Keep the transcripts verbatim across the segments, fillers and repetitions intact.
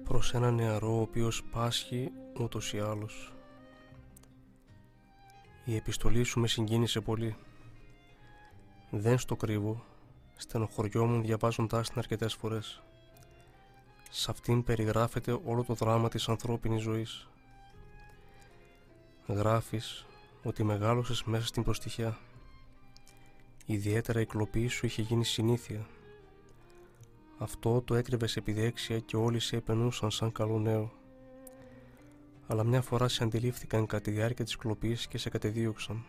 προς ένα νεαρό ο οποίος πάσχει ούτως ή άλλως. Η επιστολή σου με συγκίνησε πολύ. Δεν στο κρύβω, στενοχωριόμουν διαβάζοντάς την αρκετές φορές. Σ' αυτήν περιγράφεται όλο το δράμα της ανθρώπινης ζωής. Γράφεις ότι μεγάλωσες μέσα στην προστιχιά. Ιδιαίτερα η κλοπή σου είχε γίνει συνήθεια. Αυτό το έκρυβες επιδέξια και όλοι σε επενούσαν σαν καλό νέο. Αλλά μια φορά σε αντιλήφθηκαν κατά τη διάρκεια της κλοπής και σε κατεδίωξαν.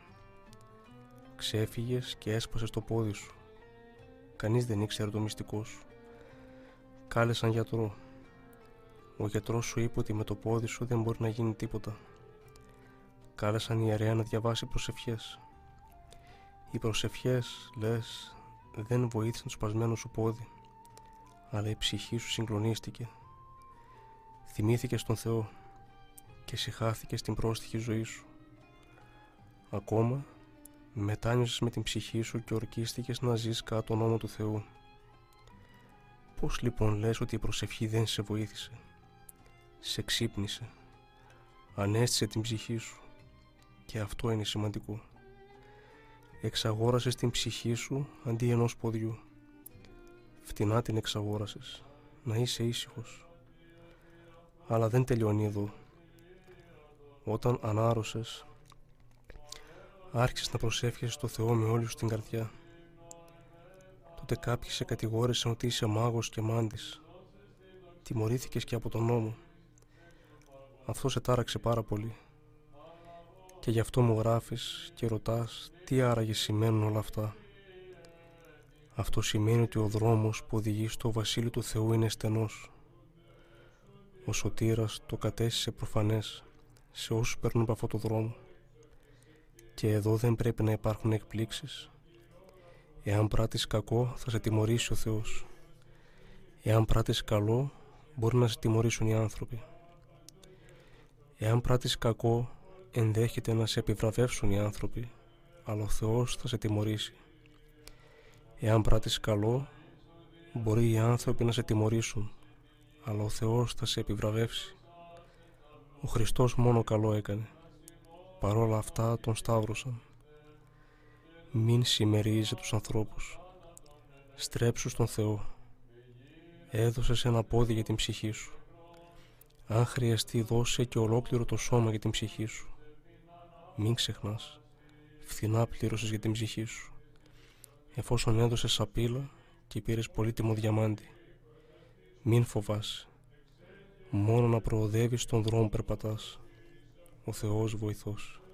Ξέφυγες και έσπασες το πόδι σου. Κανείς δεν ήξερε το μυστικό σου. Κάλεσαν γιατρό. Ο γιατρός σου είπε ότι με το πόδι σου δεν μπορεί να γίνει τίποτα. Κάλεσαν ιερέα να διαβάσει προσευχές. Οι προσευχές, λες, δεν βοήθησαν το σπασμένο σου πόδι, αλλά η ψυχή σου συγκλονίστηκε. Θυμήθηκες τον Θεό και συχάθηκες την πρόστιχη ζωή σου. Ακόμα μετάνιωσες με την ψυχή σου και ορκίστηκες να ζεις κατά τον νόμο του Θεού. Πώς λοιπόν λες ότι η προσευχή δεν σε βοήθησε? Σε ξύπνησε, ανέστησε την ψυχή σου, και αυτό είναι σημαντικό. Εξαγόρασες την ψυχή σου αντί ενός ποδιού. Φτηνά την εξαγόρασες, να είσαι ήσυχος. Αλλά δεν τελειώνει εδώ. Όταν ανάρρωσες, άρχισες να προσεύχεσαι στο Θεό με όλη σου την καρδιά. Τότε κάποιοι σε κατηγόρησαν ότι είσαι μάγος και μάντης. Τιμωρήθηκες και από τον νόμο. Αυτό σε τάραξε πάρα πολύ. Και γι' αυτό μου γράφεις και ρωτάς τι άραγε σημαίνουν όλα αυτά. Αυτό σημαίνει ότι ο δρόμος που οδηγεί στο βασίλειο του Θεού είναι στενός. Ο σωτήρας το κατέστησε προφανές σε όσους παίρνουν από αυτό το δρόμο. Και εδώ δεν πρέπει να υπάρχουν εκπλήξεις. Εάν πράττεις κακό θα σε τιμωρήσει ο Θεός. Εάν πράττεις καλό μπορεί να σε τιμωρήσουν οι άνθρωποι. Εάν πράττεις κακό ενδέχεται να σε επιβραβεύσουν οι άνθρωποι, αλλά ο Θεός θα σε τιμωρήσει. Εάν πράττεις καλό, μπορεί οι άνθρωποι να σε τιμωρήσουν, αλλά ο Θεός θα σε επιβραβεύσει. Ο Χριστός μόνο καλό έκανε. Παρόλα αυτά τον σταύρωσαν. Μην σημερίζεσαι τους ανθρώπους. Στρέψου στον Θεό. Έδωσες ένα πόδι για την ψυχή σου. Αν χρειαστεί, δώσε και ολόκληρο το σώμα για την ψυχή σου. Μην ξεχνάς, φθηνά πλήρωσες για την ψυχή σου, εφόσον έδωσες σαπίλα και πήρες πολύτιμο διαμάντι. Μην φοβάσαι, μόνο να προοδεύεις στον δρόμο περπατάς. Ο Θεός βοηθός.